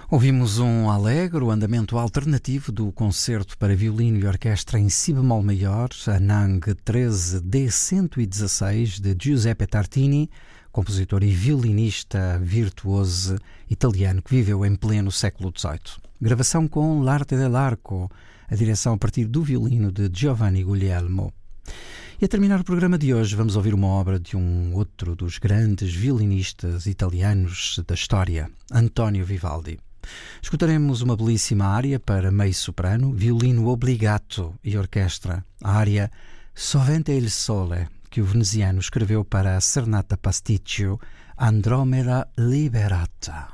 Ouvimos um alegre andamento alternativo do concerto para violino e orquestra em si bemol maior, a Nang 13 D116 de Giuseppe Tartini, compositor e violinista virtuoso italiano que viveu em pleno século XVIII. Gravação com L'Arte dell'Arco, a direção a partir do violino de Giovanni Guglielmo. E a terminar o programa de hoje vamos ouvir uma obra de um outro dos grandes violinistas italianos da história, Antonio Vivaldi. Escutaremos uma belíssima área para meio soprano, violino obbligato e orquestra, a área Sovente il Sole, que o veneziano escreveu para a Serenata Pasticcio Andromeda Liberata.